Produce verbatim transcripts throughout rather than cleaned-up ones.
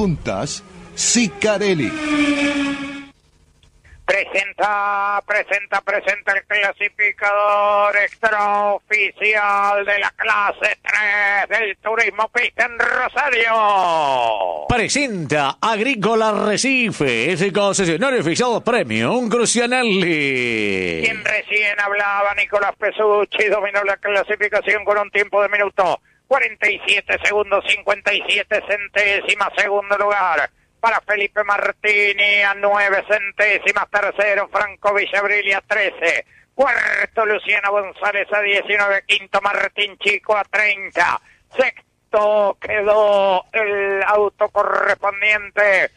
Juntas, Sicarelli. Presenta, presenta, presenta el clasificador extraoficial de la clase tres del Turismo Pista en Rosario. Presenta Agrícola Recife, ese concesionario oficial Premium Crucianelli. Quien recién hablaba, Nicolás Pesucci, dominó la clasificación con un tiempo de minuto cuarenta y siete segundos, cincuenta y siete centésimas, segundo lugar. Para Felipe Martini a nueve centésimas, tercero Franco Villabrili a trece, cuarto Luciano González a diecinueve, quinto Martín Chico a treinta, sexto quedó el auto correspondiente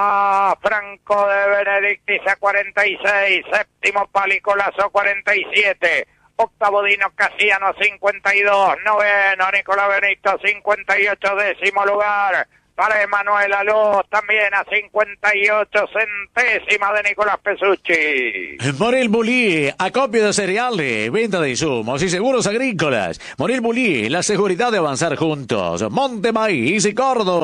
a Franco de Benedictis a cuarenta y seis, séptimo Palicolazo a cuarenta y siete, octavo Dino Casiano a cincuenta y dos, noveno Nicolás Benito a cincuenta y ocho, décimo lugar para Emanuel Aló, también a cincuenta y ocho centésimas de Nicolás Pesucci. Morel Bulí, acopio de cereales, venta de insumos y seguros agrícolas. Morel Bulí, la seguridad de avanzar juntos. Monte Maíz y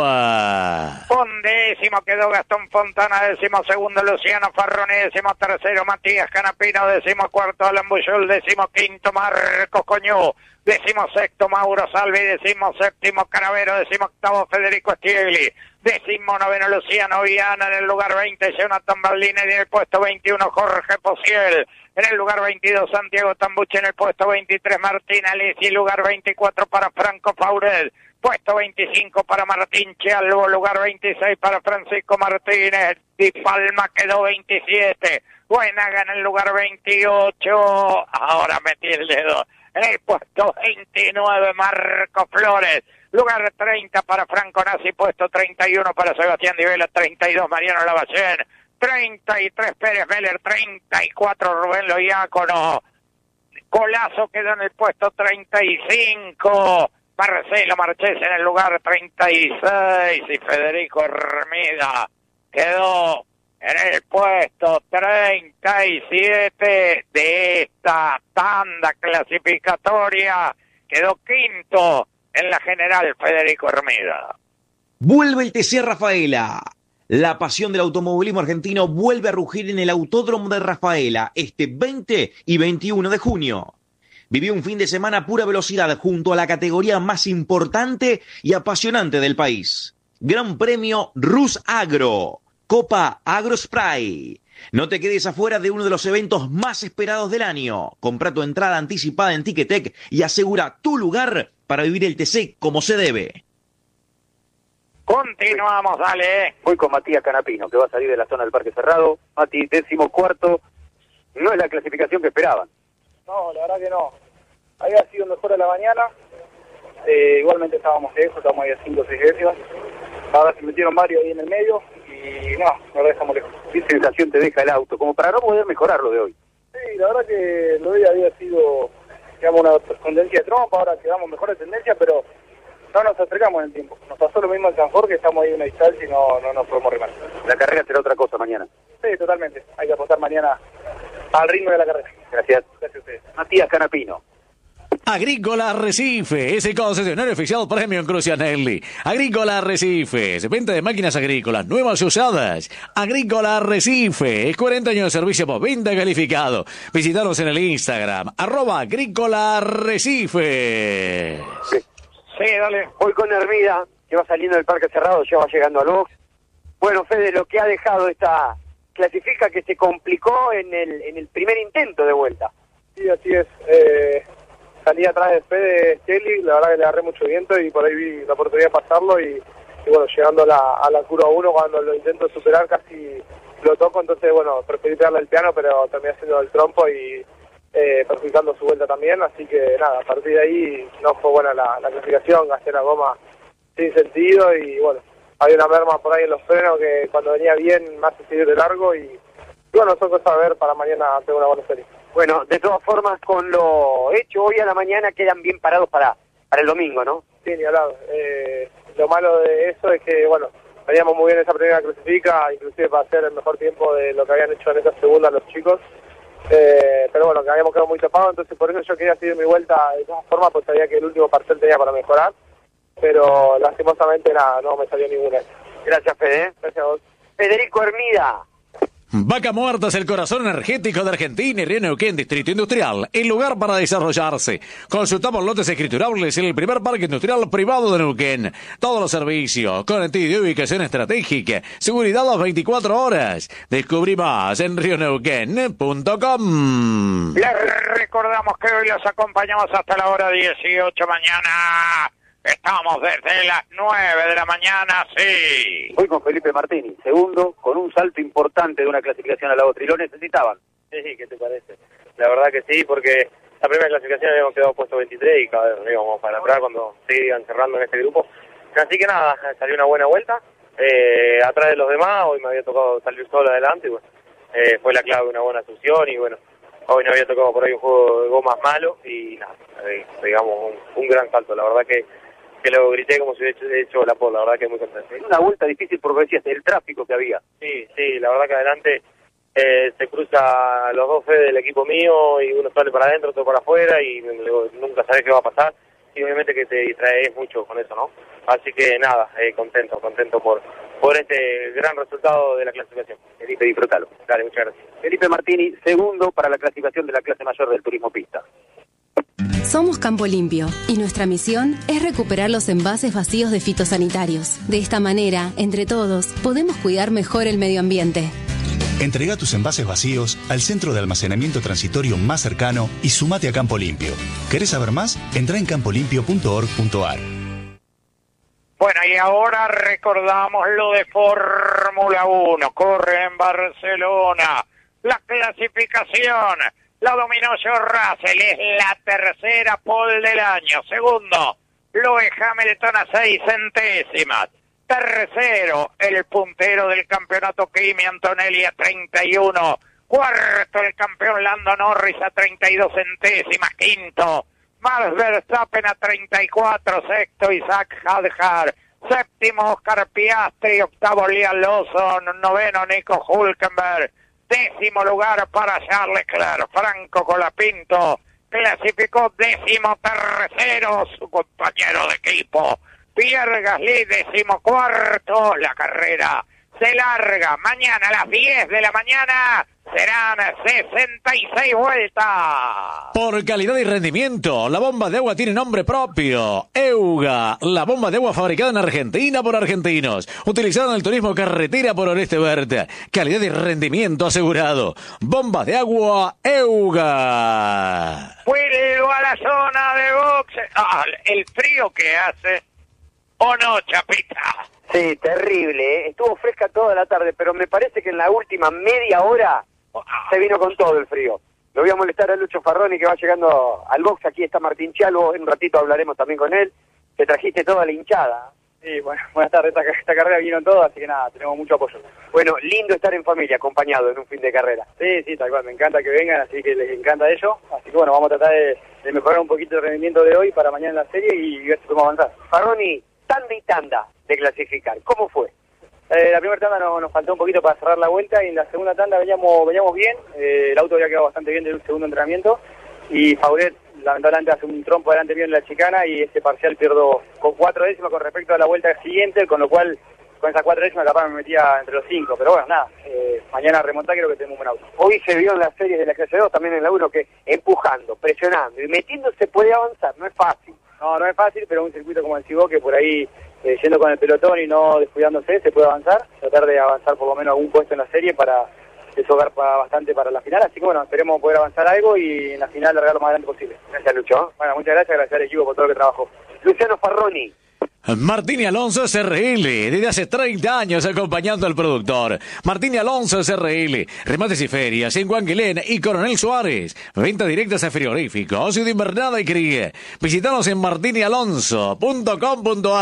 Córdoba. Undécimo quedó Gastón Fontana, décimo segundo Luciano Farroni, décimo tercero Matías Canapino, décimo cuarto Alan Buyol, décimo quinto Marcos Coñú, décimo sexto Mauro Salvi, décimo séptimo Caravero, décimo octavo Federico Stiegli, décimo noveno Luciano Viana, en el lugar veinte Jonathan Baldini, en el puesto veintiuno Jorge Pociel, en el lugar veintidós Santiago Tambucci, en el puesto veintitrés Martín Alessi, lugar veinticuatro para Franco Faurel, puesto veinticinco para Martín Chialvo, lugar veintiséis para Francisco Martínez, Di Palma quedó veintisiete, Buenaga en el lugar veintiocho, ahora metí el dedo, en el puesto veintinueve Marco Flores, lugar treinta para Franco Nassi, puesto treinta y uno para Sebastián Di Vela, treinta y dos Mariano Lavallén, treinta y tres Pérez Meller, treinta y cuatro Rubén Loiácono, Colazo quedó en el puesto treinta y cinco, Marcelo Marchés en el lugar treinta y seis y Federico Hermida quedó en el puesto treinta y siete de esta tanda clasificatoria. Quedó quinto en la general Federico Hermida. Vuelve el T C Rafaela. La pasión del automovilismo argentino vuelve a rugir en el Autódromo de Rafaela este veinte y veintiuno de junio. Vivió un fin de semana a pura velocidad junto a la categoría más importante y apasionante del país. Gran Premio Rus Agro. Copa AgroSpray. No te quedes afuera de uno de los eventos más esperados del año. Compra tu entrada anticipada en Ticketek y asegura tu lugar para vivir el T C como se debe. Continuamos, dale. Voy con Matías Canapino, que va a salir de la zona del Parque Cerrado. Mati, décimo cuarto. No es la clasificación que esperaban. No, la verdad que no. Había sido mejor a la mañana. Eh, igualmente estábamos lejos, estábamos ahí a cinco o seis décimas. Ahora se metieron varios ahí en el medio. Y no, la verdad estamos lejos. ¿Qué sensación te deja el auto? Como para no poder mejorar lo de hoy. Sí, la verdad que lo de hoy había sido, digamos, una tendencia de trompa, ahora quedamos mejor de tendencia, pero no nos acercamos en el tiempo. Nos pasó lo mismo en Sanford, que estamos ahí en una distancia y no, no nos podemos remar. La carrera será otra cosa mañana. Sí, totalmente. Hay que apostar mañana al ritmo de la carrera. Gracias. Gracias a ustedes. Matías Canapino. Agrícola Arrecife, ese concesionario oficial Premium Crucianelli. Agrícola Arrecife, venta de máquinas agrícolas nuevas y usadas. Agrícola Arrecife, cuarenta años de servicio por venta calificado. Visítanos en el Instagram, arroba Agrícola Arrecife. Sí. Sí, dale. Voy con Hermida, que va saliendo del Parque Cerrado, ya va llegando al box. Bueno, Fede, lo que ha dejado esta clasifica que se complicó en el en el primer intento de vuelta. Sí, así es. Eh... Salí atrás de Fede Kelly, la verdad que le agarré mucho viento y por ahí vi la oportunidad de pasarlo y, y bueno, llegando a la, a la curva uno, cuando lo intento superar casi lo toco, entonces bueno, preferí pegarle el piano, pero terminé haciendo el trompo y eh, perjudicando su vuelta también, así que nada, a partir de ahí no fue buena la, la clasificación, gasté la goma sin sentido y bueno, había una merma por ahí en los frenos que cuando venía bien me hace seguir de largo y, y bueno, son cosas a ver, para mañana tengo una buena serie. Bueno, de todas formas, con lo hecho hoy a la mañana quedan bien parados para para el domingo, ¿no? Sí, ni hablar. Eh, lo malo de eso es que, bueno, veníamos muy bien esa primera clasifica, inclusive para hacer el mejor tiempo de lo que habían hecho en esa segunda los chicos. Eh, pero bueno, que habíamos quedado muy tapados, entonces por eso yo quería seguir mi vuelta de todas formas, pues sabía que el último parcial tenía para mejorar, pero lastimosamente nada, no me salió ninguna. Gracias, Fede. Gracias a vos. Federico Hermida. Vaca Muerta es el corazón energético de Argentina y Río Neuquén, Distrito Industrial, el lugar para desarrollarse. Consultamos lotes escriturables en el primer parque industrial privado de Neuquén. Todos los servicios, conectividad y ubicación estratégica, seguridad las veinticuatro horas. Descubrí más en rio neuquén punto com. Les recordamos que hoy los acompañamos hasta la hora dieciocho mañana. Estamos desde las nueve de la mañana, sí. Voy con Felipe Martini, segundo, con un salto importante de una clasificación a la otra. ¿Y lo necesitaban? Sí, ¿qué te parece? La verdad que sí, porque la primera clasificación habíamos quedado puesto veintitrés y cada vez nos íbamos para atrás cuando se iban cerrando en este grupo. Así que nada, salió una buena vuelta. Eh, atrás de los demás, hoy me había tocado salir solo adelante y bueno, eh, fue la clave de una buena asunción y bueno, hoy no había tocado por ahí un juego de gomas malo y nada, eh, digamos un, un gran salto. La verdad que que lo grité como si hubiera hecho, hecho la pole, la verdad que muy contento. En una vuelta difícil porque decías el tráfico que había. Sí, sí, la verdad que adelante eh, se cruza los dos Fede del equipo mío y uno sale para adentro, otro para afuera y luego, nunca sabes qué va a pasar y obviamente que te distraes mucho con eso, ¿no? Así que nada, eh, contento, contento por por este gran resultado de la clasificación. Felipe, disfrútalo. Dale, muchas gracias. Felipe Martini, segundo para la clasificación de la clase mayor del turismo pista. Somos Campo Limpio y nuestra misión es recuperar los envases vacíos de fitosanitarios. De esta manera, entre todos, podemos cuidar mejor el medio ambiente. Entrega tus envases vacíos al centro de almacenamiento transitorio más cercano y sumate a Campo Limpio. ¿Querés saber más? Entra en campo limpio punto org punto ar. Bueno, y ahora recordamos lo de Fórmula uno. Corre en Barcelona. La clasificación la dominó George Russell, es la tercera pole del año. Segundo, Lewis Hamilton a seis centésimas. Tercero, el puntero del campeonato Kimi Antonelli a treinta y uno. Cuarto, el campeón Lando Norris a treinta y dos centésimas. Quinto, Max Verstappen a treinta y cuatro. Sexto, Isaac Hadjar. Séptimo, Oscar Piastri. Octavo, Liam Lawson. Noveno, Nico Hülkenberg. Décimo lugar para Charles Leclerc. Franco Colapinto clasificó décimo tercero su compañero de equipo. Pierre Gasly décimo cuarto. La carrera se larga mañana a las diez de la mañana. Serán sesenta y seis vueltas. Por calidad y rendimiento, la bomba de agua tiene nombre propio. Euga, la bomba de agua fabricada en Argentina por argentinos. Utilizada en el turismo carretera por Oeste Verde. Calidad y rendimiento asegurado. Bombas de agua Euga. Vuelvo a la zona de boxe. Ah, el frío que hace. ¿O no, Chapita? Sí, terrible, ¿eh? Estuvo fresca toda la tarde, pero me parece que en la última media hora se vino con todo el frío. Lo voy a molestar a Lucho Farroni, que va llegando al box. Aquí está Martín Chalvo, en un ratito hablaremos también con él. Te trajiste toda la hinchada. Sí, bueno, buenas tardes. Esta, esta carrera vino todo, así que nada, tenemos mucho apoyo. Bueno, lindo estar en familia, acompañado en un fin de carrera. Sí, sí, tal cual, me encanta que vengan, así que les encanta eso. Así que bueno, vamos a tratar de, de mejorar un poquito el rendimiento de hoy para mañana en la serie y ver si podemos avanzar. Farroni, tanda y tanda de clasificar, ¿cómo fue? Eh, la primera tanda no, nos faltó un poquito para cerrar la vuelta y en la segunda tanda veníamos veníamos bien, eh, el auto había quedado bastante bien del segundo entrenamiento y Fauret lamentablemente hace un trompo adelante bien en la chicana y este parcial pierdo con cuatro décimas con respecto a la vuelta siguiente, con lo cual con esas cuatro décimas capaz me metía entre los cinco, pero bueno, nada, eh, mañana a remontar creo que tenemos un buen auto. Hoy se vio en las series de la clase dos, también en la uno, que empujando, presionando y metiendo se puede avanzar, no es fácil. No, no es fácil, pero un circuito como decís vos, que por ahí, eh, yendo con el pelotón y no descuidándose, se puede avanzar, tratar de avanzar por lo menos algún puesto en la serie para deshogar para, bastante para la final, así que bueno, esperemos poder avanzar algo y en la final largar lo más grande posible. Gracias, Lucho. Bueno, muchas gracias, gracias al equipo por todo lo que trabajó. Luciano Farroni. Martín Alonso S R L, desde hace treinta años acompañando al productor. Martín Alonso S R L, remates y ferias en Guanguilén y Coronel Suárez. Ventas directas a frigoríficos y de invernada y cría. Visítanos en martín alonso punto com punto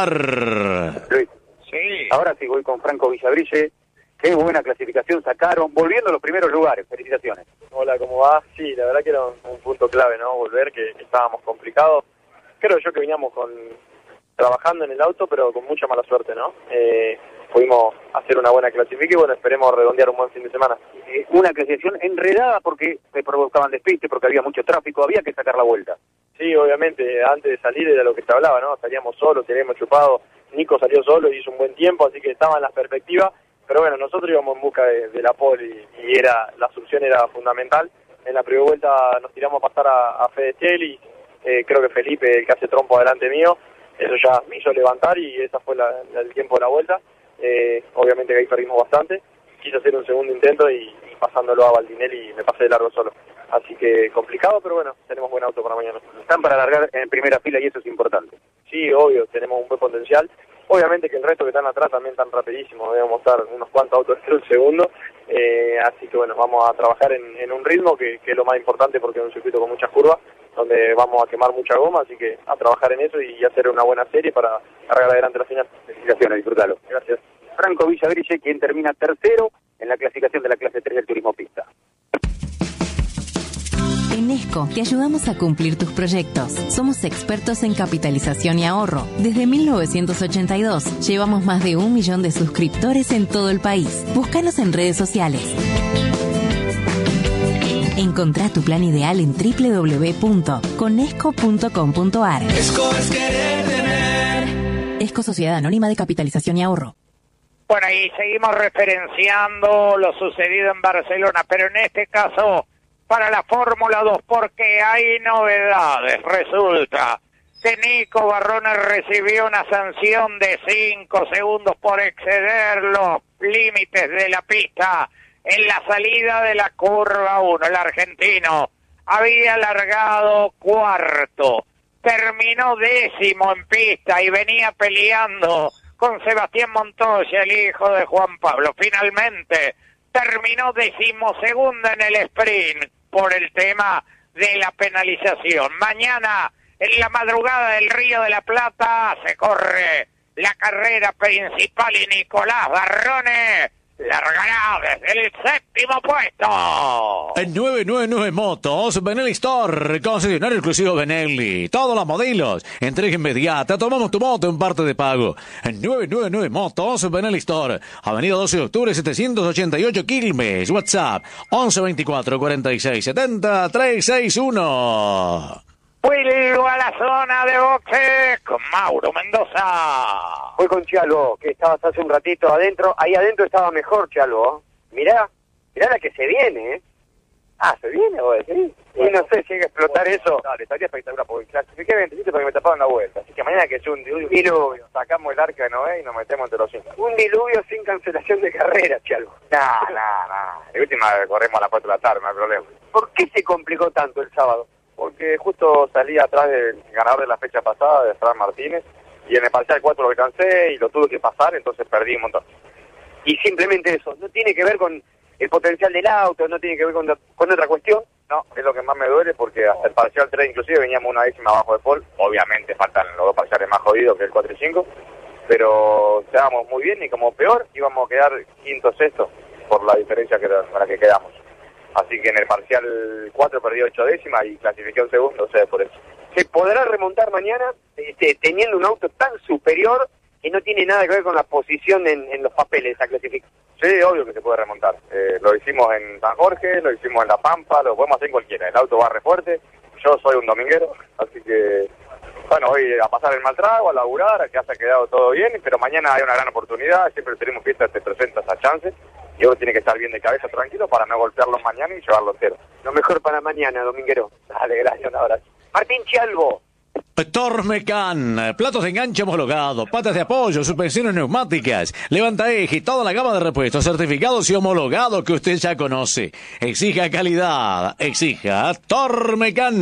ar. Luis, Sí. ahora sí voy con Franco Villabrille. Qué buena clasificación sacaron, volviendo a los primeros lugares. Felicitaciones. Hola, ¿cómo va? Sí, la verdad que era un, un punto clave, ¿no? Volver, que, que estábamos complicados. Creo yo que veníamos con trabajando en el auto, pero con mucha mala suerte, ¿no? Eh, pudimos hacer una buena clasificación y bueno, esperemos redondear un buen fin de semana. Eh, una clasificación enredada porque se provocaban despiste, porque había mucho tráfico, había que sacar la vuelta. Sí, obviamente, antes de salir era lo que se hablaba, ¿no? Salíamos solos, teníamos chupado, Nico salió solo y hizo un buen tiempo, así que estaba en las perspectivas, pero bueno, nosotros íbamos en busca de, de la pole y, y era la solución era fundamental. En la primera vuelta nos tiramos a pasar a, a Fede Stelli, eh, creo que Felipe, el que hace trompo delante mío, eso ya me hizo levantar y ese fue la, la, el tiempo de la vuelta. Eh, obviamente que ahí perdimos bastante, quise hacer un segundo intento y, y pasándolo a Baldinelli me pasé de largo solo. Así que complicado, pero bueno, tenemos buen auto para mañana. Están para largar en primera fila y eso es importante. Sí, obvio, tenemos un buen potencial. Obviamente que el resto que están atrás también están rapidísimos, debemos estar unos cuantos autos dentro del segundo, eh, así que bueno, vamos a trabajar en, en un ritmo que, que es lo más importante porque es un circuito con muchas curvas, donde vamos a quemar mucha goma, así que a trabajar en eso y hacer una buena serie para cargar adelante la final. Felicitaciones, disfrútalo. Gracias. Franco Villagrille, quien termina tercero en la clasificación de la clase tres del turismo pista. En Esco te ayudamos a cumplir tus proyectos. Somos expertos en capitalización y ahorro. Desde mil novecientos ochenta y dos llevamos más de un millón de suscriptores en todo el país. Búscanos en redes sociales. Encontrá tu plan ideal en doble u doble u doble u punto conesco punto com punto a r. Esco es querer tener. Esco Sociedad Anónima de Capitalización y Ahorro. Bueno, y seguimos referenciando lo sucedido en Barcelona, pero en este caso para la Fórmula dos, porque hay novedades. Resulta que Nico Barrone recibió una sanción de cinco segundos por exceder los límites de la pista en la salida de la curva uno. El argentino había largado cuarto, terminó décimo en pista y venía peleando con Sebastián Montoya, el hijo de Juan Pablo. Finalmente terminó decimosegunda en el sprint por el tema de la penalización. Mañana, en la madrugada del Río de la Plata, se corre la carrera principal y Nicolás Barrone largará desde el séptimo puesto. En nueve nueve nueve Motos, Benelli Store, concesionario exclusivo Benelli. Todos los modelos, entrega inmediata, tomamos tu moto en parte de pago. En nueve nueve nueve Motos, Benelli Store, Avenida doce de octubre, setecientos ochenta y ocho Quilmes. WhatsApp, once veinticuatro cuarenta y seis setenta trescientos sesenta y uno. Vuelvo a la zona de boxes con Mauro Mendoza. Voy con Chalvo, que estabas hace un ratito adentro. Ahí adentro estaba mejor, Chalvo. Mirá, mirá la que se viene, ¿eh? Ah, ¿se viene vos decís? Y no sé si hay que explotar eso. Dale, estaría espectacular porque clasifiqué veintisiete para que me taparon la vuelta. Así que mañana que es un diluvio, sacamos el arca de Noé y nos metemos entre los cinco. Un diluvio sin cancelación de carrera, Chalvo. Nah, nah, nah. De última corremos a las cuatro de la tarde, no hay problema. ¿Por qué se complicó tanto el sábado? Porque justo salí atrás del ganador de la fecha pasada, de Fran Martínez, y en el parcial cuatro lo alcancé y lo tuve que pasar, entonces perdí un montón. Y simplemente eso, no tiene que ver con el potencial del auto, no tiene que ver con, con otra cuestión. No, es lo que más me duele porque hasta el parcial tres inclusive veníamos una décima abajo de Paul, obviamente faltan los dos parciales más jodidos que el cuatro y cinco, pero estábamos muy bien y como peor íbamos a quedar quinto sexto por la diferencia que, para la que quedamos. Así que en el parcial cuatro perdí ocho décimas y clasifiqué un segundo, o sea, por eso. ¿Se podrá remontar mañana este, teniendo un auto tan superior que no tiene nada que ver con la posición en, en los papeles de esa clasificación? Sí, obvio que se puede remontar. Eh, lo hicimos en San Jorge, lo hicimos en La Pampa, lo podemos hacer en cualquiera. El auto va re fuerte, yo soy un dominguero, así que, bueno, hoy a pasar el mal trago, a laburar, acá se ha quedado todo bien, pero mañana hay una gran oportunidad, siempre tenemos fiestas, te presentas a chances. Y uno tiene que estar bien de cabeza, tranquilo, para no golpearlos mañana y llevarlo entero. Lo mejor para mañana, dominguero. Dale, gracias, un abrazo. Martín Chalvo. Tormecan, platos de enganche homologados, patas de apoyo, suspensiones neumáticas, levanta eje y toda la gama de repuestos certificados y homologados que usted ya conoce. Exija calidad, exija Tormecan.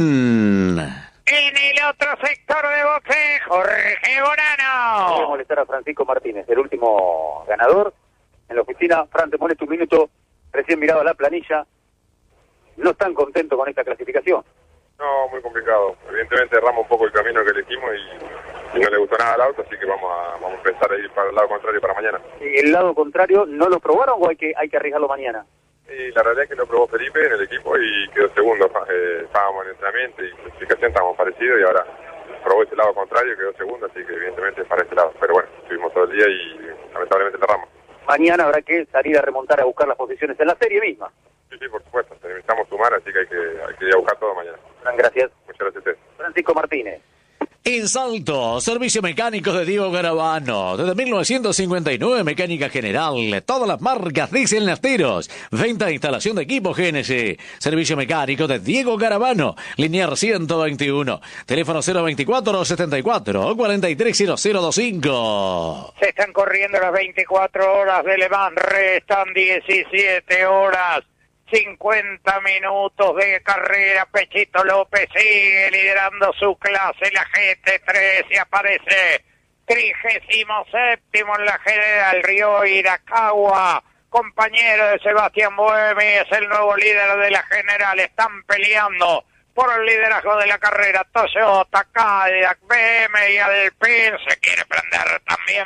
En el otro sector de boxe, Jorge Bonano. Voy a molestar a Francisco Martínez, el último ganador. En la oficina, Fran, te pones tu minuto, recién mirado a la planilla, no están contentos con esta clasificación. No, muy complicado. Evidentemente erramos un poco el camino que elegimos y, y no le gustó nada al auto, así que vamos a, vamos a pensar a ir para el lado contrario para mañana. ¿Y el lado contrario no lo probaron o hay que hay que arriesgarlo mañana? Y la realidad es que lo probó Felipe en el equipo y quedó segundo. Eh, estábamos en entrenamiento y clasificación estábamos parecidos y ahora probó ese lado contrario y quedó segundo, así que evidentemente es para ese lado. Pero bueno, estuvimos todo el día y lamentablemente le erramos. Mañana habrá que salir a remontar a buscar las posiciones en la serie misma. Sí, sí, por supuesto. Necesitamos sumar, así que hay que, hay que ir a buscar todo mañana. Gracias. Muchas gracias a ustedes. Francisco Martínez. En Salto, servicio mecánico de Diego Garabano. Desde mil novecientos cincuenta y nueve, mecánica general. Todas las marcas diesel nafteros. Venta e instalación de equipo G N C. Servicio mecánico de Diego Garabano. Linear ciento veintiuno. Teléfono cero veinticuatro setenta y cuatro cuarenta y tres cero cero veinticinco. Se están corriendo las veinticuatro horas de Le Mans. Restan diecisiete horas. cincuenta minutos de carrera. Pechito López sigue liderando su clase. La G T tres y aparece trigésimo séptimo en la general. Río Irakawa, compañero de Sebastián Buemi, es el nuevo líder de la general. Están peleando por el liderazgo de la carrera Toyota, Cadillac, B M y Alpine. Se quiere prender también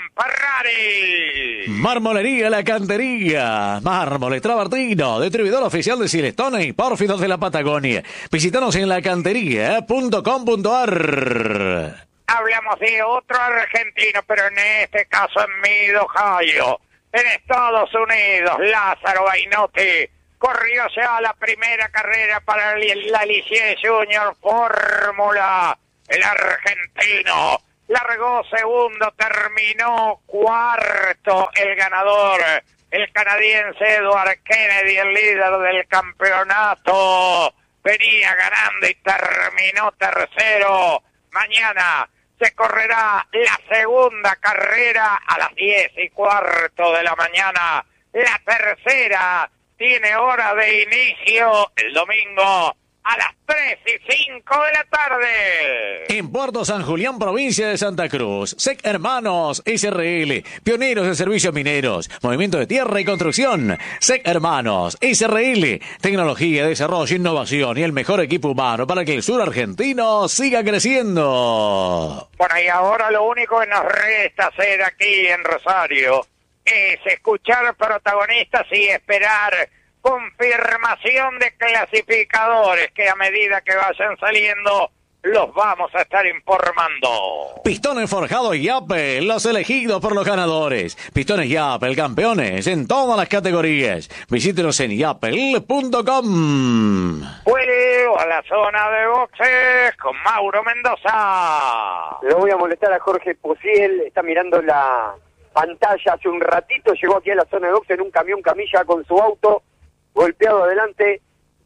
Ferrari. Marmolería La Cantería. Mármoles Travertino, distribuidor oficial de Silestone y Pórfidos de la Patagonia. Visítanos en la cantería punto com punto a r. Hablamos de otro argentino, pero en este caso en Mid, Ohio. En Estados Unidos, Lázaro Bainotti corrió ya la primera carrera para la Ligier Junior Fórmula. El argentino largó segundo, terminó cuarto el ganador, el canadiense Edward Kennedy, el líder del campeonato. Venía ganando y terminó tercero. Mañana se correrá la segunda carrera a las diez y cuarto de la mañana. La tercera tiene hora de inicio el domingo a las tres y cinco de la tarde. En Puerto San Julián, provincia de Santa Cruz, S E C Hermanos S R L, pioneros de servicios mineros, movimiento de tierra y construcción. S E C Hermanos S R L, tecnología, desarrollo, innovación y el mejor equipo humano para que el sur argentino siga creciendo. Bueno, y ahora lo único que nos resta hacer aquí en Rosario es escuchar protagonistas y esperar confirmación de clasificadores que a medida que vayan saliendo los vamos a estar informando. Pistones Forjados Yapel, los elegidos por los ganadores. Pistones Yapel, campeones en todas las categorías. Visítenos en yapel punto com. Vuelvo a la zona de boxes con Mauro Mendoza. Lo voy a molestar a Jorge Posiel, está mirando la pantalla. Hace un ratito llegó aquí a la zona de boxes en un camión camilla con su auto golpeado adelante.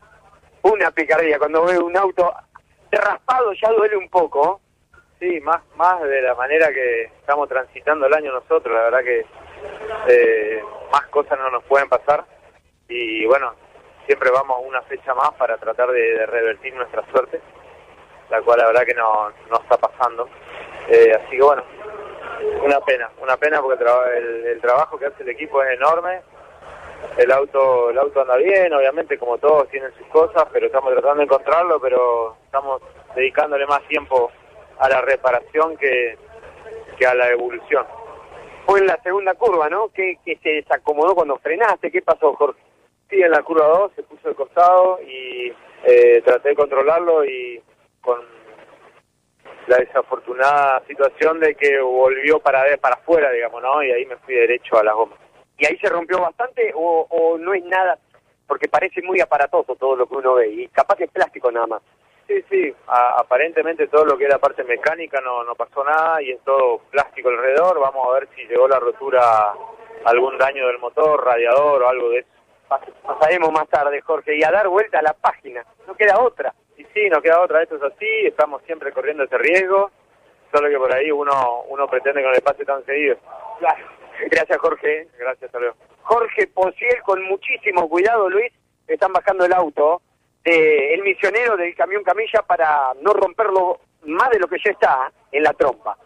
Una picardía, cuando veo un auto raspado ya duele un poco. Sí, más más de la manera que estamos transitando el año nosotros, la verdad que eh, más cosas no nos pueden pasar y bueno, siempre vamos a una fecha más para tratar de, de revertir nuestra suerte, la cual la verdad que no, no está pasando. Eh, así que bueno, una pena, una pena porque el, tra el, el trabajo que hace el equipo es enorme. El auto el auto anda bien, obviamente como todos tienen sus cosas, pero estamos tratando de encontrarlo, pero estamos dedicándole más tiempo a la reparación que, que a la evolución. Fue en la segunda curva, ¿no? ¿Qué, qué se desacomodó cuando frenaste? ¿Qué pasó, Jorge? Sí, en la curva dos se puso de costado y eh, traté de controlarlo y con la desafortunada situación de que volvió para, para afuera, digamos, ¿no? Y ahí me fui derecho a las gomas. ¿Y ahí se rompió bastante o, o no es nada? Porque parece muy aparatoso todo lo que uno ve y capaz que es plástico nada más. Sí, sí, a, aparentemente todo lo que era parte mecánica no, no pasó nada y es todo plástico alrededor. Vamos a ver si llegó la rotura, algún daño del motor, radiador o algo de eso. Pasaremos más tarde, Jorge, y a dar vuelta a la página, no queda otra. Y sí, no queda otra, esto es así, estamos siempre corriendo ese riesgo, solo que por ahí uno uno pretende que no le pase tan seguido. Claro. Gracias, Jorge. Gracias, hasta luego. Jorge Posiel, con muchísimo cuidado, Luis, están bajando el auto de el misionero del camión camilla para no romperlo más de lo que ya está en la trompa.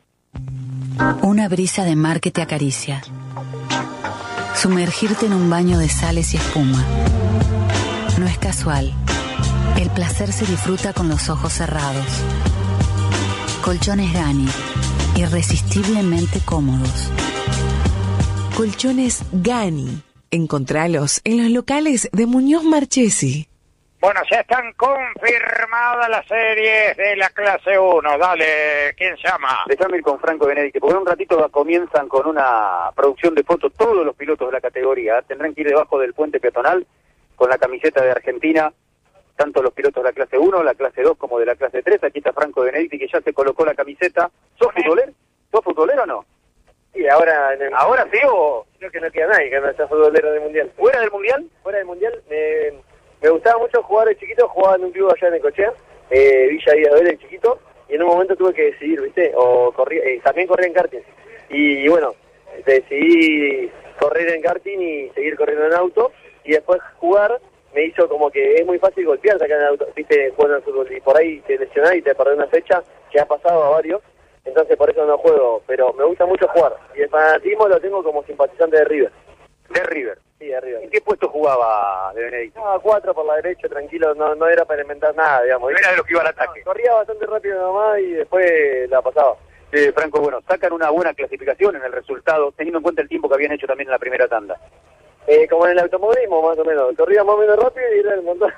Una brisa de mar que te acaricia. Sumergirte en un baño de sales y espuma. No es casual. El placer se disfruta con los ojos cerrados. Colchones Gani, irresistiblemente cómodos. Colchones Gani. Encontralos en los locales de Muñoz Marchesi. Bueno, ya están confirmadas las series de la clase uno. Dale, ¿quién llama? Déjame ir con Franco Benedict, porque en un ratito comienzan con una producción de fotos todos los pilotos de la categoría. Tendrán que ir debajo del puente peatonal con la camiseta de Argentina tanto los pilotos de la clase uno, la clase dos como de la clase tres. Aquí está Franco Benedetti, que ya se colocó la camiseta. ¿Sos futbolero? ¿Sos futbolero o no? Sí, ahora... En el... ¿Ahora sí o...? Creo que no queda nadie que no sea futbolero del Mundial. ¿Fuera del Mundial? Fuera del Mundial. Me, me gustaba mucho jugar de chiquito, jugaba en un club allá en Necochea, eh, Villa Díaz de Vélez, chiquito, y en un momento tuve que decidir, ¿viste? O corría, eh, también corría en karting. Y, y bueno, decidí correr en karting y seguir corriendo en auto, y después jugar me hizo como que es muy fácil golpearte acá en el auto, ¿viste? Jugando al fútbol, y por ahí te lesionás y te perdés una fecha, que ha pasado a varios. Entonces por eso no juego, pero me gusta mucho jugar. Y el fanatismo lo tengo como simpatizante de River. ¿De River? Sí, de River. ¿En qué puesto jugaba de Benedetti? No, cuatro por la derecha, tranquilo, no, no era para inventar nada, digamos. No era de los que iba al ataque. No, corría bastante rápido nomás y después la pasaba. Eh, Franco, bueno, sacan una buena clasificación en el resultado, teniendo en cuenta el tiempo que habían hecho también en la primera tanda. Eh, como en el automovilismo, más o menos. Corría más o menos rápido y era el montón.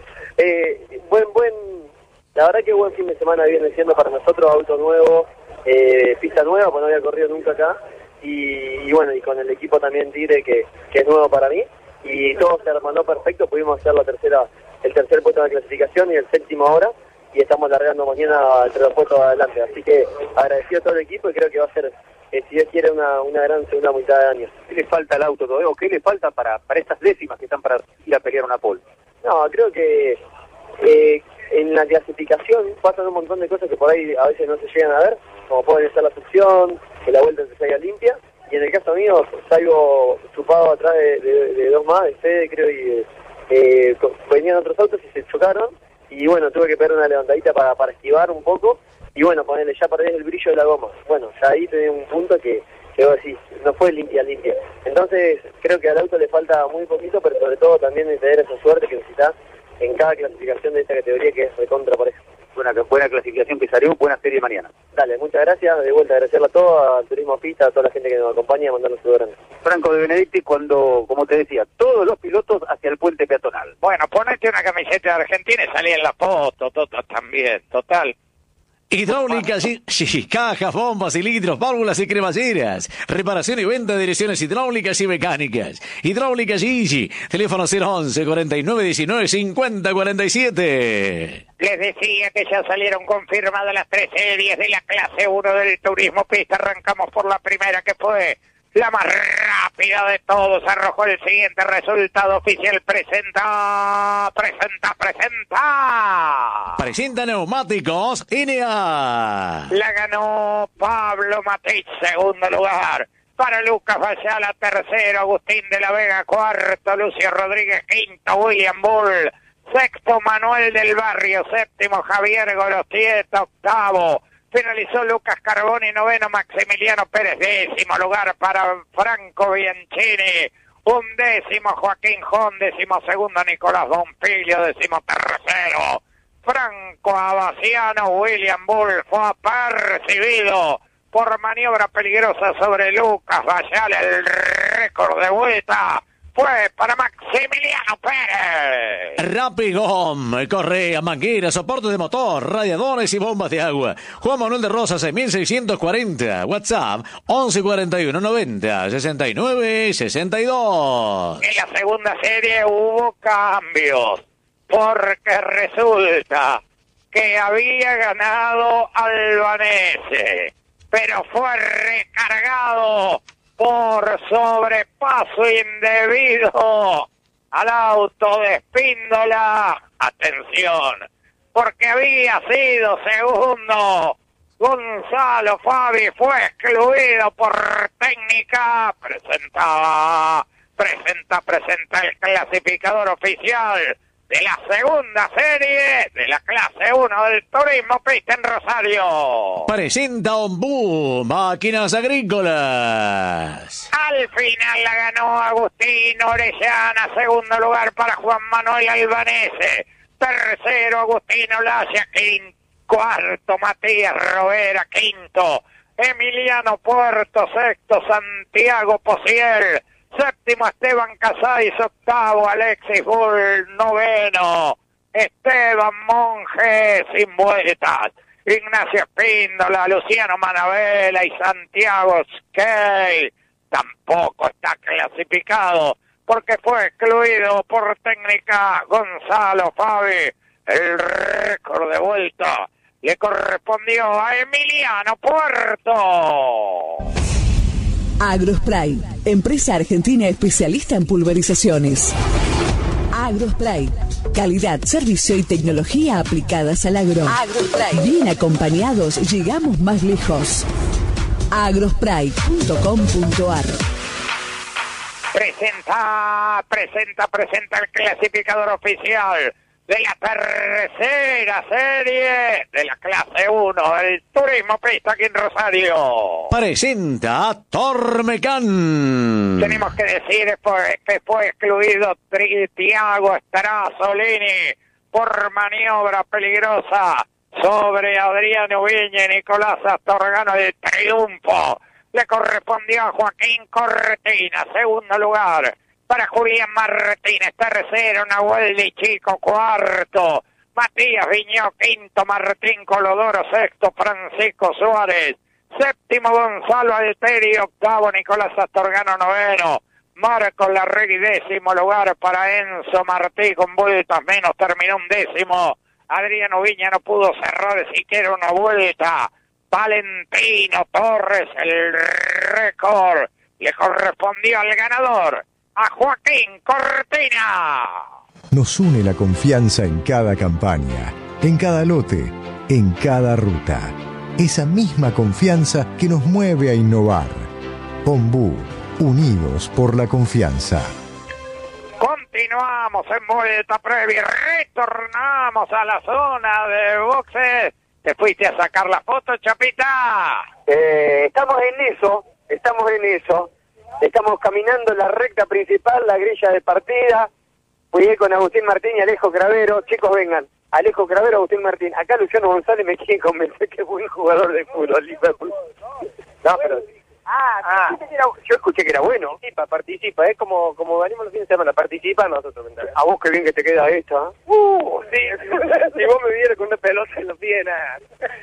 eh, buen, buen... La verdad que buen fin de semana viene siendo para nosotros, auto nuevo, eh, pista nueva, pues no había corrido nunca acá, y, y bueno, y con el equipo también Tigre, que, que es nuevo para mí, y todo se mandó perfecto, pudimos hacer la tercera, el tercer puesto de la clasificación y el séptimo ahora, y estamos largando mañana entre los puestos adelante, así que agradecido a todo el equipo y creo que va a ser, eh, si Dios quiere, una, una gran segunda mitad de año. ¿Qué le falta al auto todavía, o qué le falta para, para estas décimas que están para ir a pelear una pole? No, creo que... Eh, en la clasificación pasan un montón de cosas que por ahí a veces no se llegan a ver, como pueden ser la succión, que la vuelta se salga limpia, y en el caso mío salgo chupado atrás de, de, de dos más, de Fede creo, y eh, venían otros autos y se chocaron, y bueno, tuve que pegar una levantadita para, para esquivar un poco, y bueno, ponerle, ya perdés el brillo de la goma. Bueno, ya ahí tenés un punto que, que vos decís, no fue limpia, limpia. Entonces creo que al auto le falta muy poquito, pero sobre todo también de tener esa suerte que necesitas en cada clasificación de esta categoría, que es recontra pareja. Buena, buena clasificación que salió, buena serie mañana. Dale, muchas gracias, de vuelta agradecerle a todos, al Turismo Pista, a toda la gente que nos acompaña, mandarnos un saludo grande. Franco de Benedetti, cuando, como te decía, todos los pilotos hacia el puente peatonal. Bueno, ponete una camiseta de Argentina y salí en la foto, Toto también, total. Hidráulicas, sí, cajas, bombas, cilindros, válvulas y cremalleras. Reparación y venta de direcciones hidráulicas y mecánicas. Hidráulicas Gigi. Teléfono cero once, cuarenta y nueve diecinueve, cincuenta cuarenta y siete. Les decía que ya salieron confirmadas las tres series de la clase uno del Turismo Pista. Arrancamos por la primera, que fue la más rápida de todos. Arrojó el siguiente resultado oficial. Presenta, presenta, presenta. Presenta Neumáticos N A. La ganó Pablo Matich, segundo lugar. Para Lucas Bayala, tercero. Agustín de la Vega, cuarto. Lucio Rodríguez, quinto. William Bull, sexto. Manuel del Barrio, séptimo. Javier Gorostieta, octavo. Finalizó Lucas Carboni, noveno. Maximiliano Pérez, décimo lugar para Franco Bianchini. Un décimo Joaquín Jón, décimo segundo Nicolás Bonfilio, décimo tercero Franco Abaciano. William Bull fue apercibido por maniobra peligrosa sobre Lucas Bayala. El récord de vuelta fue para Maximiliano Pérez. Rapigom, correa, manguera, soporte de motor, radiadores y bombas de agua. Juan Manuel de Rosas, seis mil seiscientos cuarenta. WhatsApp, once cuarenta y uno noventa, sesenta y nueve sesenta y dos. En la segunda serie hubo cambios, porque resulta que había ganado Albanese, pero fue recargado por sobrepaso indebido al auto de Espíndola. Atención, porque había sido segundo. Gonzalo Fabi fue excluido por técnica. Presenta, presenta, presenta el clasificador oficial de la segunda serie de la clase uno del Turismo Pista en Rosario. Presenta Ombú, máquinas agrícolas. Al final la ganó Agustín Orellana, segundo lugar para Juan Manuel Albanese, tercero Agustín Olacia, quinto, cuarto Matías Rovera, quinto Emiliano Puerto, sexto Santiago Posiel, séptimo Esteban Casais, octavo Alexis Bull, noveno Esteban Monge sin vueltas, Ignacio Espíndola, Luciano Manabela y Santiago Skey tampoco está clasificado porque fue excluido por técnica Gonzalo Fabi. El récord de vuelta le correspondió a Emiliano Puerto. Agrospray, empresa argentina especialista en pulverizaciones. Agrospray, calidad, servicio y tecnología aplicadas al agro. Agrospray. Bien acompañados, llegamos más lejos. agrospray punto com punto ar. Presenta, presenta, presenta el clasificador oficial de la tercera serie de la clase uno del Turismo Pista aquí en Rosario. Presenta Tormecán. Tenemos que decir pues, que fue excluido Tri- Tiago Strazolini por maniobra peligrosa sobre Adriano Viña y Nicolás Astorgano. El triunfo le correspondió a Joaquín Cortina, segundo lugar para Julián Martínez, tercero Nahuel Di Chico, cuarto Matías Viñó, quinto Martín Colodoro, sexto Francisco Suárez, séptimo Gonzalo Alteri, octavo Nicolás Astorgano, noveno Marcos Larregui, décimo lugar para Enzo Martí con vueltas menos, terminó un décimo. Adriano Viña no pudo cerrar siquiera una vuelta. Valentino Torres, el récord le correspondió al ganador, a Joaquín Cortina. Nos une la confianza en cada campaña, en cada lote, en cada ruta. Esa misma confianza que nos mueve a innovar. Ombú, unidos por la confianza. Continuamos en vuelta previa, retornamos a la zona de boxes. ¿Te fuiste a sacar la foto, Chapita? Eh, estamos en eso, estamos en eso. Estamos caminando la recta principal, la grilla de partida. Fui con Agustín Martín y Alejo Cravero. Chicos, vengan. Alejo Cravero, Agustín Martín. Acá Luciano González me quiere convencer que es buen jugador de fútbol. No, pero... Ah, ah. Era, yo escuché que era bueno. Participa, participa. Es como, como venimos los fines de semana. Participa nosotros. ¿Mentales? A vos qué bien que te queda esta. ¿eh? Uh, sí. Si vos me vieras con una pelota en los pies, nada.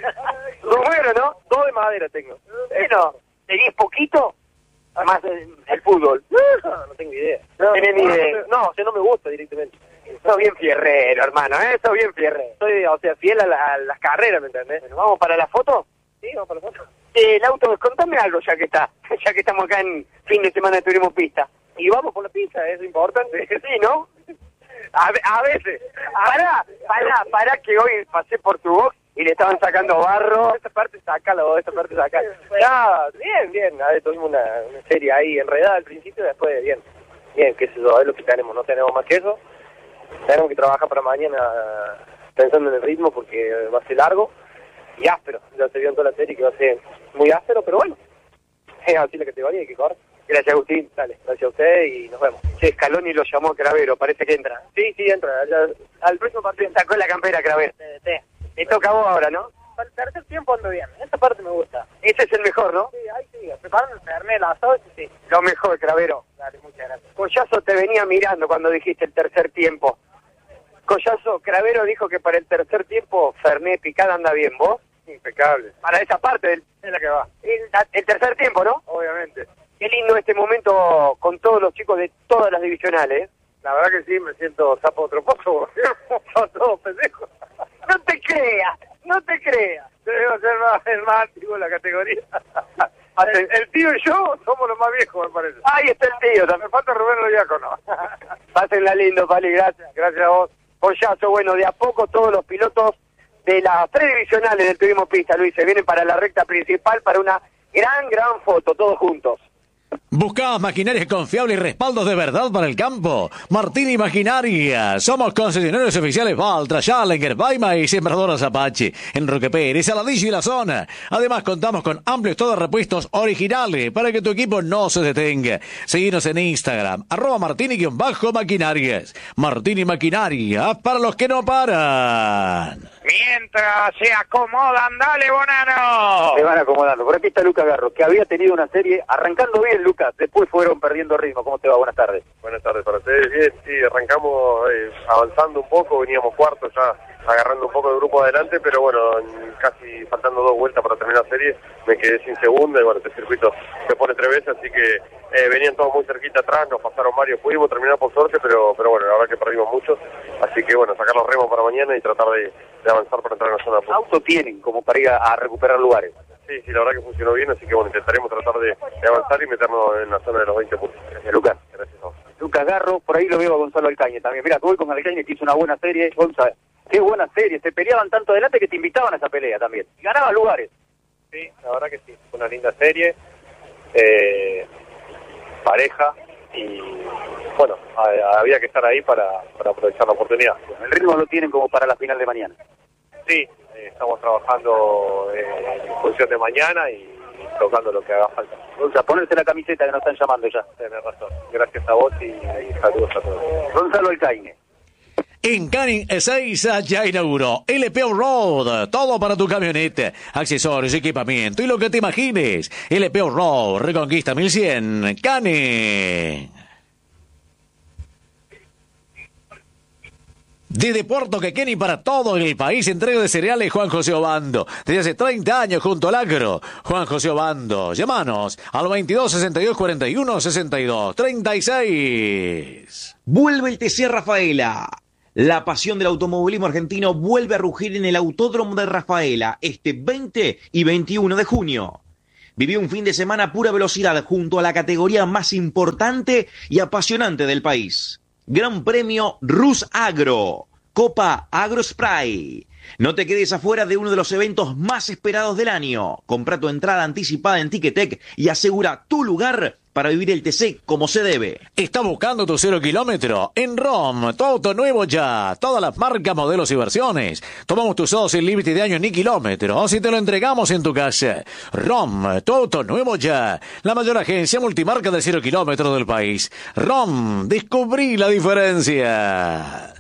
Romero, ¿no? Todo de madera tengo. Bueno, ¿seguís poquito? Más el, el fútbol. No, no tengo idea. No tenés ni idea. No, o sea, no me gusta directamente. Sos bien fierrero, hermano, ¿eh? Sos bien fierrero. Soy, o sea, fiel a, la, a las carreras, ¿me entendés? Bueno, ¿vamos para la foto? Sí, vamos para la foto. Eh, el auto, contame algo ya que está, ya que estamos acá en fin de semana de turismo pista. Y vamos por la pizza, es importante. Sí, ¿no? A, a veces. Pará, pará, pará que hoy pasé por tu box y le estaban sacando barro. Esta parte sácalo, esta parte sácalo. No, bien, bien. A ver, tuvimos una, una serie ahí enredada al principio y después bien. Bien, qué sé yo, es lo que tenemos, no tenemos más que eso. Tenemos que trabajar para mañana pensando en el ritmo porque va a ser largo y áspero. Ya se vio en toda la serie que va a ser muy áspero, pero bueno. Es así la categoría, hay que correr. Gracias, Agustín. Dale, gracias a usted y nos vemos. Che, Scaloni lo llamó a Cravero, parece que entra. Sí, sí, entra. Ya, al próximo partido. Sacó la campera, Cravero. Sí, sí. Te toca a vos ahora, ¿no? Para el tercer tiempo ando bien. Esta parte me gusta. Ese es el mejor, ¿no? Sí, ahí sí. Preparando el fernet, el asado, sí, sí. Lo mejor, Cravero. Dale, muchas gracias. Collazo te venía mirando cuando dijiste el tercer tiempo. Collazo, Cravero dijo que para el tercer tiempo Fernet Picada anda bien, ¿vos? Impecable. Para esa parte del... Es la que va. El, el tercer tiempo, ¿no? Obviamente. Qué lindo este momento con todos los chicos de todas las divisionales. La verdad que sí, me siento sapo otro poco. Son todos pendejos. No te creas, no te creas. Debo ser más, el más antiguo en la categoría. El, el tío y yo somos los más viejos, me parece. Ahí está el tío, también me falta Rubén lo diácono. Pásenla lindo, Pali, gracias. Gracias a vos. Collazo, bueno, de a poco todos los pilotos de las tres divisionales del turismo pista, Luis, se vienen para la recta principal para una gran, gran foto, todos juntos. ¿Buscabas maquinarias confiables y respaldos de verdad para el campo? Martín y Maquinaria. Somos concesionarios oficiales Valtra, Challenger, Baima y Sembradoras Apache. En Roque Pérez, Saladillo y la zona. Además, contamos con amplios todos repuestos originales para que tu equipo no se detenga. Seguinos en Instagram, arroba Martín y bajo maquinarias. Martín y Maquinaria, para los que no paran. Mientras se acomodan, dale, Bonano. Se van acomodando. Por aquí está Lucas Garro, que había tenido una serie arrancando bien, Lucas. Después fueron perdiendo ritmo. ¿Cómo te va? Buenas tardes. Buenas tardes para ustedes. Bien, sí, arrancamos eh, avanzando un poco, veníamos cuartos ya, agarrando un poco de grupo adelante, pero bueno, casi faltando dos vueltas para terminar la serie, me me quedé sin segunda y bueno, este circuito se pone tres veces, así que eh, venían todos muy cerquita atrás, nos pasaron varios, pudimos terminar por suerte, pero pero bueno, la verdad que perdimos mucho, así que bueno, sacar los remos para mañana y tratar de, de avanzar para entrar en la zona de puntos. Auto tienen como para ir a, a recuperar lugares. Sí, sí, la verdad que funcionó bien, así que bueno, intentaremos tratar de, de avanzar y meternos en la zona de los veinte puntos. Gracias, Lucas. Gracias a vos. Lucas Garro, por ahí lo veo a Gonzalo Alcañe también. Mira, voy con Alcañe que hizo una buena serie. Gonzalo, qué buena serie, se peleaban tanto adelante que te invitaban a esa pelea también. Y ganaban lugares. Sí, la verdad que sí, fue una linda serie, eh, pareja, y bueno, a, había que estar ahí para, para aprovechar la oportunidad. El ritmo lo tienen como para la final de mañana. Sí, eh, estamos trabajando eh, en función de mañana y tocando lo que haga falta. Gonzalo, ponerse la camiseta que nos están llamando ya. Tenés razón. Gracias a vos y, y saludos a todos. Gonzalo Alcaine. En Canning Ezeiza ya inauguró L P Road, todo para tu camioneta, accesorios, equipamiento y lo que te imagines. L P Road, Reconquista mil cien, Canning. Desde Puerto Quequén y para todo el país, entrega de cereales Juan José Obando. Desde hace treinta años junto al agro. Juan José Obando. Llámanos al veintidós sesenta y dos cuarenta y uno sesenta y dos treinta y seis. Vuelve el T C Rafaela. La pasión del automovilismo argentino vuelve a rugir en el Autódromo de Rafaela este veinte y veintiuno de junio. Viví un fin de semana a pura velocidad junto a la categoría más importante y apasionante del país. Gran Premio Rus Agro, Copa AgroSpray. No te quedes afuera de uno de los eventos más esperados del año. Compra tu entrada anticipada en Ticketek y asegura tu lugar para vivir el T C como se debe. ¿Está buscando tu cero kilómetro? En R O M, tu auto nuevo ya. Todas las marcas, modelos y versiones. Tomamos tus autos sin límite de año ni kilómetros y te lo entregamos en tu casa. R O M, tu auto nuevo ya. La mayor agencia multimarca de cero kilómetros del país. R O M, descubrí la diferencia.